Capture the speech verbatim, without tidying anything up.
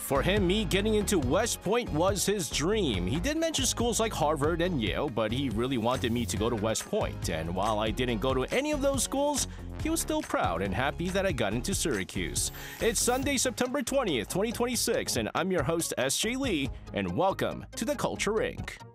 For him, me getting into West Point was his dream. He did mention schools like Harvard and Yale, but he really wanted me to go to West Point. And while I didn't go to any of those schools, he was still proud and happy that I got into Syracuse. It's Sunday, September twentieth, twenty twenty-six, and I'm your host, S J Lee, and welcome to The Culture Incorporated.